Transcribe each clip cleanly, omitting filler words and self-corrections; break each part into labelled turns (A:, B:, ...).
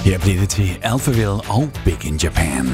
A: Her bliver det til Alphaville og Big in Japan.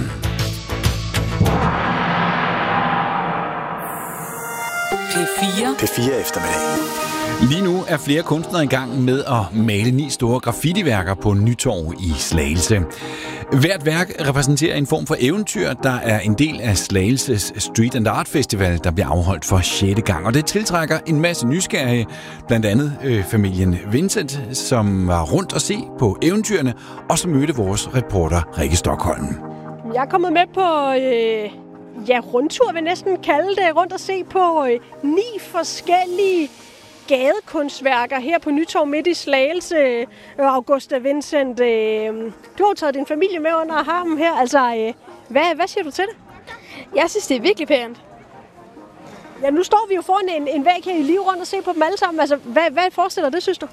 B: P4 eftermiddag.
A: Lige nu er flere kunstnere i gang med at male 9 store graffitiværker på Nytorv i Slagelse. Hvert værk repræsenterer en form for eventyr, der er en del af Slagelses Street and Art Festival, der bliver afholdt for 6. gang. Og det tiltrækker en masse nysgerrige, blandt andet familien Vincent, som var rundt og se på eventyrene, og som mødte vores reporter Rikke Stockholm.
C: Jeg er kommet med på rundtur, vil jeg næsten kalde det, rundt og se på 9 forskellige gadekunstværker her på Nytorv midt i Slagelse. Augusta Vincent, du har taget din familie med under armen her. Altså, hvad siger du til det?
D: Jeg synes, det er virkelig pænt.
C: Ja, nu står vi jo foran en væg her i lige rundt og se på dem alle sammen. Altså, hvad forestiller det, synes du?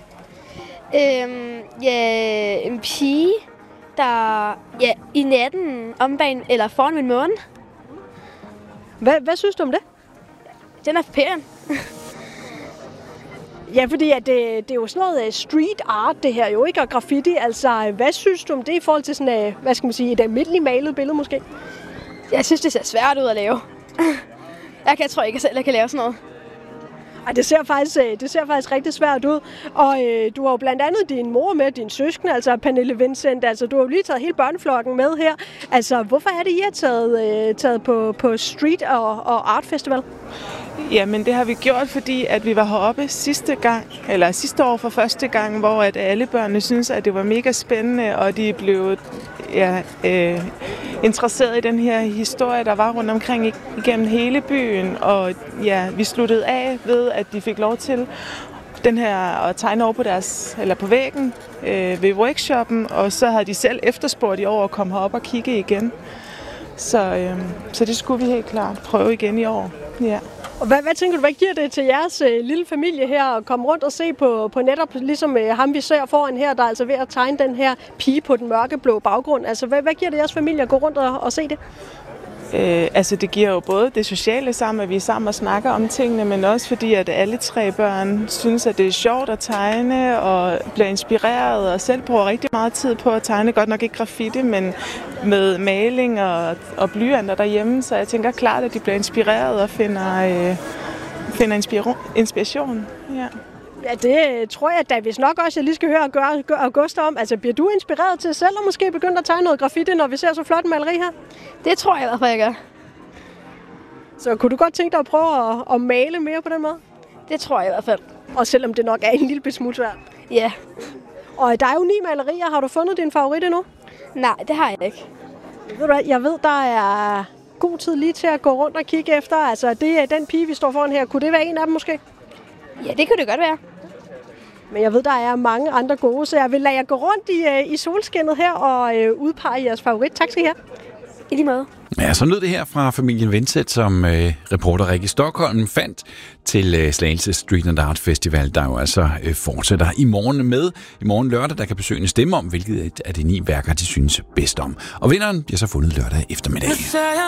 D: En pige, der i natten eller foran min måne.
C: Hvad synes du om det?
D: Den er pæn.
C: Ja, fordi det er jo sådan noget street art, det her jo, ikke? Og graffiti. Altså, hvad synes du om det i forhold til sådan, hvad skal man sige, et almindeligt malet billede måske?
D: Jeg synes, det ser svært ud at lave. Jeg tror ikke selv, jeg kan lave sådan noget.
C: Ej, det ser faktisk rigtig svært ud. Og du har jo blandt andet din mor med, din søskende, altså Pernille Vincent. Altså, du har jo lige taget hele børneflokken med her. Altså, hvorfor er det, I har taget på Street og Art Festival?
E: Jamen, det har vi gjort, fordi at vi var heroppe sidste år for første gang, hvor at alle børnene synes, at det var mega spændende, og de blev interesseret i den her historie, der var rundt omkring igennem hele byen. Og ja, vi sluttede af ved, at de fik lov til den her at tegne over på væggen ved workshoppen, og så havde de selv efterspurgt i år at komme herop og kigge igen. Så det skulle vi helt klart prøve igen i år. Ja.
C: Og hvad tænker du, hvad giver det til jeres lille familie her at komme rundt og se på netop ligesom ham vi ser foran her, der er altså ved at tegne den her pige på den mørkeblå baggrund? Altså hvad giver det jeres familie at gå rundt og se det?
E: Det giver jo både det sociale sammen, at vi er sammen og snakker om tingene, men også fordi, at alle 3 børn synes, at det er sjovt at tegne og bliver inspireret og selv bruger rigtig meget tid på at tegne. Godt nok ikke graffiti, men med maling og blyanter derhjemme, så jeg tænker klart, at de bliver inspireret og finder inspiration. Ja.
C: Ja, det tror jeg da vist nok også, jeg lige skal høre Augusta om. Altså, bliver du inspireret til selv at måske begynde at tegne noget graffiti, når vi ser så flot maleri her?
D: Det tror jeg i hvert fald, jeg gør.
C: Så kunne du godt tænke dig at prøve at male mere på den måde?
D: Det tror jeg i hvert fald.
C: Og selvom det nok er en lille smule svært?
D: Ja.
C: Og der er jo 9 malerier. Har du fundet din favorit endnu?
D: Nej, det har jeg ikke.
C: Jeg ved, der er god tid lige til at gå rundt og kigge efter. Altså, det er den pige, vi står foran her. Kunne det være en af dem måske?
D: Ja, det kunne det godt være.
C: Men jeg ved, der er mange andre gode, så jeg vil lade jer gå rundt i solskinnet her og udpege jeres favorit. Tak skal I have.
D: I lige måde.
A: Ja, så lød det her fra familien Vincent, som reporter Rikke Stockholm fandt til Slagelse Street and Art Festival, der jo altså fortsætter i morgen lørdag, der kan besøgende stemme om, hvilket af de 9 værker, de synes bedst om. Og vinderen bliver så fundet lørdag eftermiddag.